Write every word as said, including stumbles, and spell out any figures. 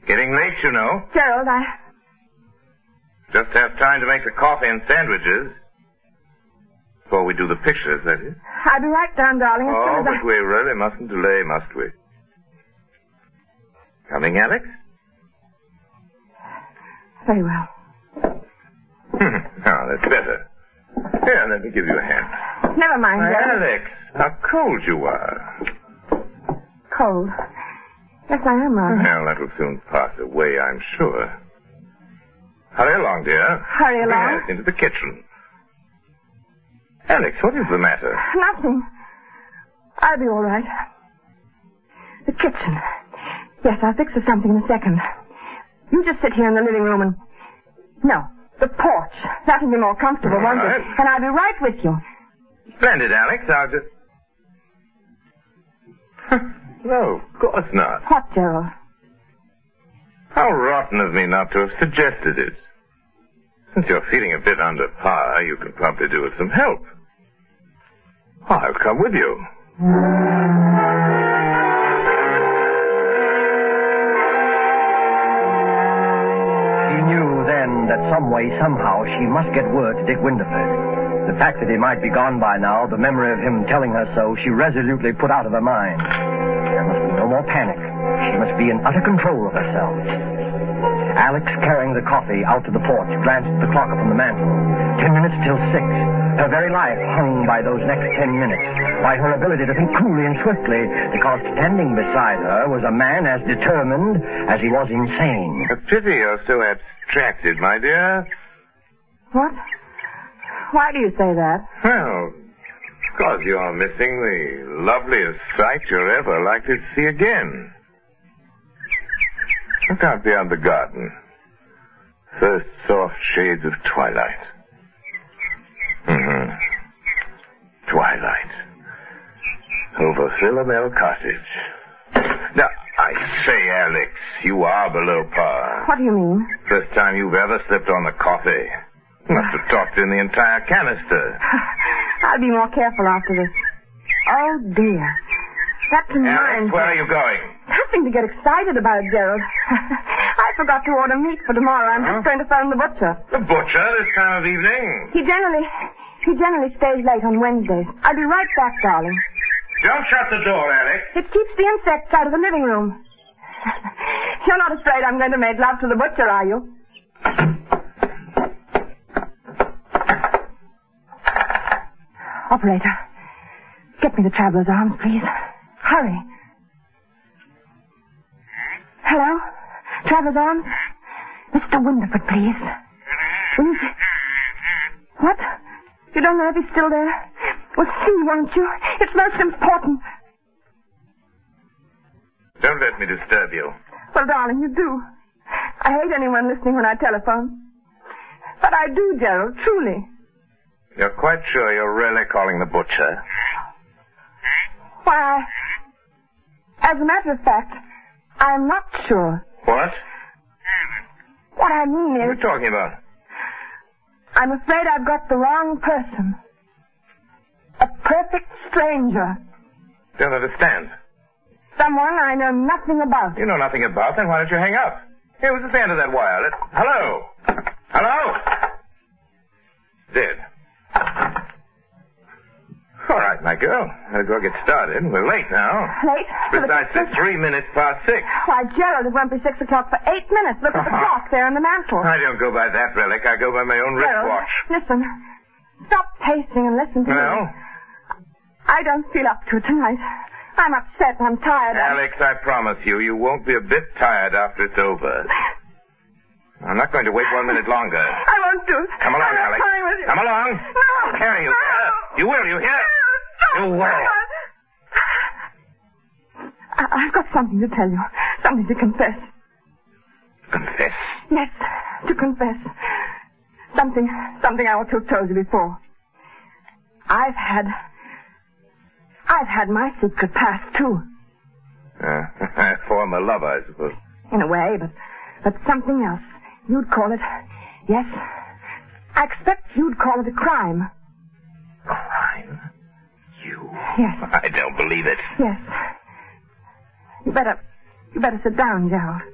Getting late, you know. Gerald, I... Just have time to make the coffee and sandwiches. Before we do the pictures, that is. I'll be right down, darling, as Oh, soon as but I... we really mustn't delay, must we? Coming, Alex? Very well. Now, that's better. Here, let me give you a hand. Never mind, Why, Gerald. Alex, how cold you are. Cold. Yes, I am, rather. Well, that will soon pass away, I'm sure. Hurry along, dear. Hurry along? Yes, into the kitchen. Alex, what is the matter? Nothing. I'll be all right. The kitchen. Yes, I'll fix us something in a second. You just sit here in the living room and... No, the porch. That'll be more comfortable, won't All it? right. And I'll be right with you. Splendid, Alex. I'll just... No, of course not. What, Gerald? How rotten of me not to have suggested it. Since you're feeling a bit under par, you can probably do with some help. I'll come with you. He knew then that some way, somehow, she must get word to Dick Winterford. The fact that he might be gone by now, the memory of him telling her so, she resolutely put out of her mind. There must be no more panic. She must be in utter control of herself. Alex, carrying the coffee out to the porch, glanced at the clock upon the mantel. Ten minutes till six. Her very life hung by those next ten minutes, by her ability to think coolly and swiftly, because standing beside her was a man as determined as he was insane. A pity you're so abstracted, my dear. What? Why do you say that? Well, because you're missing the loveliest sight you're ever likely to see again. Look out beyond the garden. First soft shades of twilight. Mm-hmm. Twilight. Over Philomel Cottage. Now, I say, Alex, you are below par. What do you mean? First time you've ever slipped on the coffee. Must have talked in the entire canister. I'll be more careful after this. Oh, dear. That Alex, reminds where are me. you going? Nothing to get excited about, Gerald. I forgot to order meat for tomorrow. I'm Huh? just going to phone the butcher. The butcher this time of evening? He generally... He generally stays late on Wednesdays. I'll be right back, darling. Don't shut the door, Alex. It keeps the insects out of the living room. You're not afraid I'm going to make love to the butcher, are you? Operator, get me the traveler's arms, please. Hurry. Hello? Traveler's arms? Mister Winterford, please. Will you... What? You don't know if he's still there? Well, see, won't you? It's most important. Don't let me disturb you. Well, darling, you do. I hate anyone listening when I telephone. But I do, Gerald, truly. You're quite sure you're really calling the butcher? Why, as a matter of fact, I'm not sure. What? What I mean What are is, you talking about? I'm afraid I've got the wrong person. A perfect stranger. Don't understand. Someone I know nothing about. You know nothing about, then why don't you hang up? Here, what's the end of that wire? Let... Hello? Hello? Dead. All right, my girl. Better go get started. We're late now. Late? For the Precisely pictures? three minutes past six. Why, Gerald, it won't be six o'clock for eight minutes. Look at the Uh-huh. clock there on the mantel. I don't go by that relic. I go by my own Gerald, wristwatch. listen. Stop pacing and listen to me. Well, I don't feel up to it tonight. I'm upset. I'm tired. I'm- Alex, I promise you, you won't be a bit tired after it's over. I'm not going to wait one minute longer. I won't do it. Come along, I'm not Alex. coming with you. Come along. No. Here, you no. hear? You will, you hear? No, stop. You will. I- I've got something to tell you. Something to confess. Confess. Yes, to confess. Something, something I ought to have told you before. I've had... I've had my secret past, too. Uh, former lover, I suppose. In a way, but, but something else. You'd call it... Yes. I expect you'd call it a crime. Crime? You? Yes. I don't believe it. Yes. You better... You better sit down, Gerald.